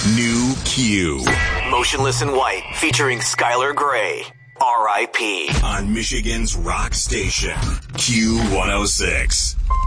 New Q. Motionless in White, featuring Skylar Grey. R.I.P. On Michigan's rock station, Q106.